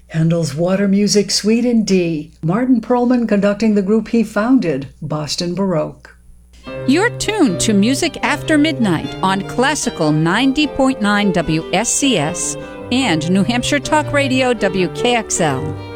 Handel's Water Music Suite in D. Martin Perlman conducting the group he founded, Boston Baroque. You're tuned to Music After Midnight on Classical 90.9 WSCS and New Hampshire Talk Radio WKXL.